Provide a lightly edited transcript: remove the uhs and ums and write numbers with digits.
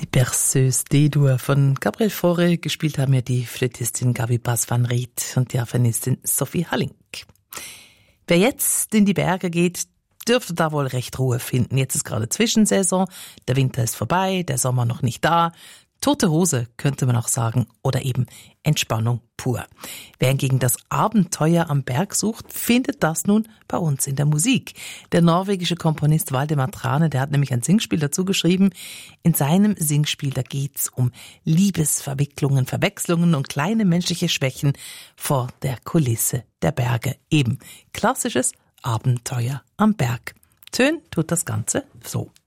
Berceuse D-Dur von Gabriel Fauré. Gespielt haben ja die Flötistin Gabi Bas-van Riet und die Harfenistin Sophie Hallink. Wer jetzt in die Berge geht, dürfte da wohl recht Ruhe finden. Jetzt ist gerade Zwischensaison, der Winter ist vorbei, der Sommer noch nicht da. Tote Hose, könnte man auch sagen, oder eben Entspannung pur. Wer hingegen das Abenteuer am Berg sucht, findet das nun bei uns in der Musik. Der norwegische Komponist Waldemar Trane, der hat nämlich ein Singspiel dazu geschrieben. In seinem Singspiel, da geht's um Liebesverwicklungen, Verwechslungen und kleine menschliche Schwächen vor der Kulisse der Berge. Eben klassisches Abenteuer am Berg. Tönen tut das Ganze so.